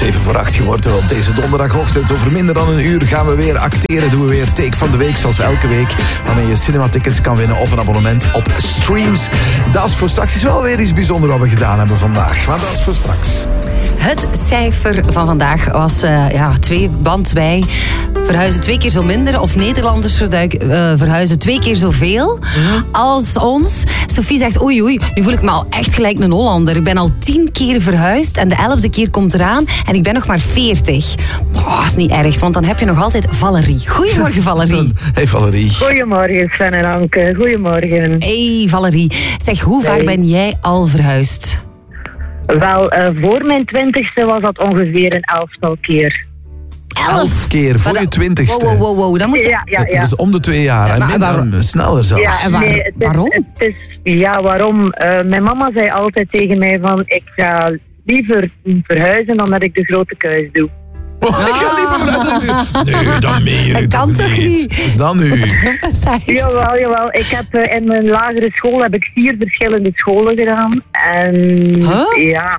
7 voor 8 geworden op deze donderdagochtend. Over minder dan een uur gaan we weer acteren. Doen we weer Take van de Week, zoals elke week. Waarmee je cinematickets kan winnen of een abonnement op Streams. Dat is voor straks. Is wel weer iets bijzonders wat we gedaan hebben vandaag. Maar dat is voor straks. Het cijfer van vandaag was 2 band bij. Verhuizen 2 keer zo minder. Of Nederlanders verhuizen 2 keer zoveel als ons. Sophie zegt, oei, nu voel ik me al echt gelijk een Hollander. Ik ben al 10 keer verhuisd en de 11e keer komt eraan. En ik ben nog maar 40. Dat is niet erg, want dan heb je nog altijd Valerie. Goedemorgen, Valerie. Hey, Valerie. Goedemorgen, Sven en Anke. Goedemorgen. Hey, Valerie. Zeg, hoe vaak ben jij al verhuisd? Wel, voor mijn 20ste was dat ongeveer een 11-tal keer. 11 keer voor je 20ste. Wow. Dan moet je... Ja. Dat is om de 2 jaar. En sneller zelfs. Ja, waarom? Waarom? Mijn mama zei altijd tegen mij van, ik ga liever verhuizen dan dat ik de grote keus doe. Ik ga liever verhuizen. Nee, dan meen je dat kan toch niet? Wat is dat nu? Jawel. Ik heb in mijn lagere school heb ik 4 verschillende scholen gedaan. En ja.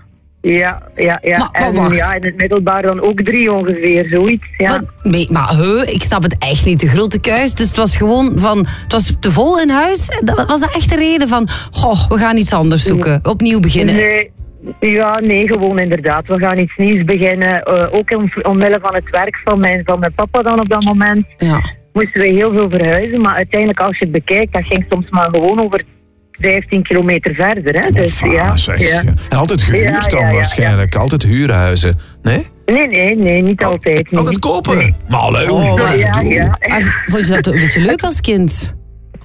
Maar wacht. Ja, in het middelbaar dan ook 3 ongeveer, zoiets. Ja. Ik snap het echt niet. De grote keus. Dus het was gewoon van, het was te vol in huis. Was dat echt de reden van, we gaan iets anders zoeken. Opnieuw beginnen. Nee, gewoon inderdaad. We gaan iets nieuws beginnen. Ook omwille van het werk van mijn papa dan op dat moment. Ja. Moesten we heel veel verhuizen. Maar uiteindelijk, als je het bekijkt, dat ging soms maar gewoon over 15 kilometer verder. Hè? Dus, En altijd gehuurd dan waarschijnlijk. Altijd huurhuizen. Nee? Nee, niet altijd. Nee. Altijd kopen? Nee. Maar leuk. Vond je dat een beetje leuk als kind?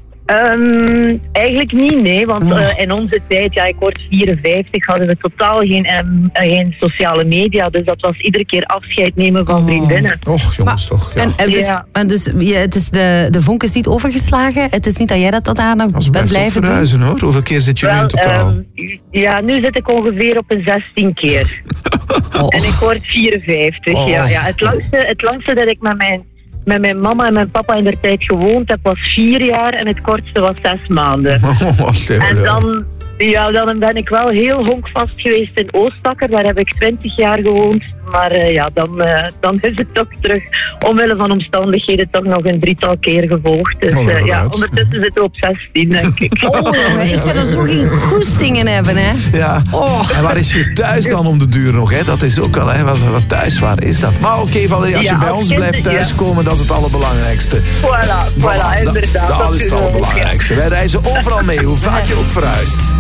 Eigenlijk niet, nee. Want in onze tijd, ik word 54, hadden we totaal geen sociale media. Dus dat was iedere keer afscheid nemen van vriendinnen. Och, jongens, toch. Ja. Het is de vonk is niet overgeslagen. Het is niet dat jij dat aan nog bent blijven verhuizen, doen. Hoor. Hoeveel keer zit je nu in totaal? Nu zit ik ongeveer op een 16 keer. En ik word 54. Het langste dat ik met mijn mama en mijn papa in der tijd gewoond heb, was 4 jaar en het kortste was 6 maanden. En dan ben ik wel heel honkvast geweest in Oostakker. Daar heb ik 20 jaar gewoond. Maar dan is het toch terug, omwille van omstandigheden, toch nog een 3-tal keer gevolgd. Dus ondertussen zitten we op 16, denk ik. Ik zou er zo geen goestingen hebben, hè. Ja. En waar is je thuis dan om de duur nog, hè? Dat is ook al, hè. Wat thuis, waar is dat? Maar oké, Valerie, als je bij ons blijft thuiskomen, dat is het allerbelangrijkste. Voilà, inderdaad. Dat is het allerbelangrijkste. Wij reizen overal mee, hoe vaak je ook verhuist.